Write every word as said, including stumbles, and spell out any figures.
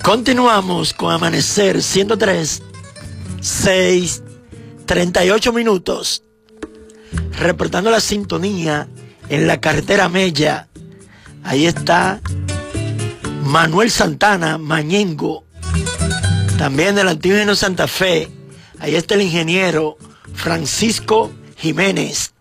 Continuamos con Amanecer ciento tres, seis, treinta y ocho minutos. Reportando la sintonía en la carretera Mella. Ahí está Manuel Santana, Mañengo. También del Antiguo Santa Fe. Ahí está el ingeniero Francisco Jiménez.